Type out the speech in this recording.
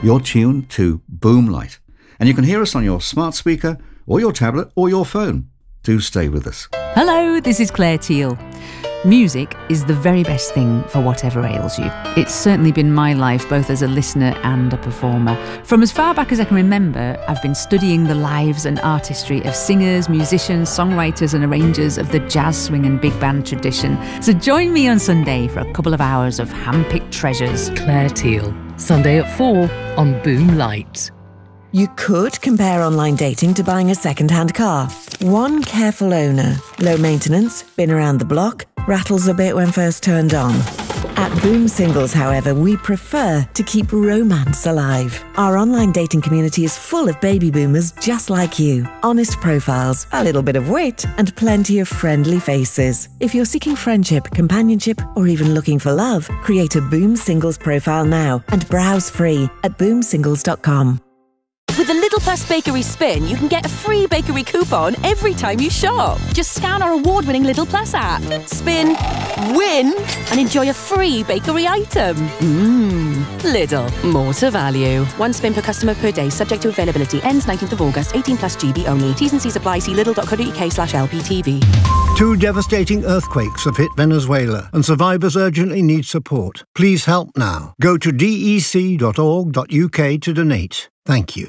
you're tuned to Boomlight. And you can hear us on your smart speaker or your tablet or your phone. Do stay with us. Hello, this is Claire Teal. Music is the very best thing for whatever ails you. It's certainly been my life, both as a listener and a performer. From as far back as I can remember, I've been studying the lives and artistry of singers, musicians, songwriters and arrangers of the jazz, swing and big band tradition. So join me on Sunday for a couple of hours of hand-picked treasures. Claire Teal, Sunday at 4 on Boomlight. You could compare online dating to buying a second-hand car. One careful owner, low maintenance, been around the block, rattles a bit when first turned on. At Boom Singles, however, we prefer to keep romance alive. Our online dating community is full of baby boomers just like you. Honest profiles, a little bit of wit, and plenty of friendly faces. If you're seeking friendship, companionship, or even looking for love, create a Boom Singles profile now and browse free at boomsingles.com. With the Lidl Plus Bakery Spin, you can get a free bakery coupon every time you shop. Just scan our award-winning Lidl Plus app, spin, win, and enjoy a free bakery item. Lidl, more to value. One spin per customer per day, subject to availability. Ends 19th of August, 18 plus GB only. T's and C's apply. See lidl.co.uk/LPTV. 2 devastating earthquakes have hit Venezuela and survivors urgently need support. Please help now. Go to dec.org.uk to donate. Thank you.